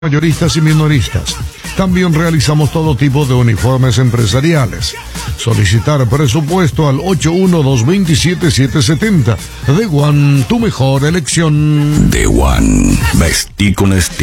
mayoristas y minoristas. También realizamos todo tipo de uniformes empresariales. Solicitar presupuesto al 81227-770. The One, tu mejor elección. The One, vestí con estilo.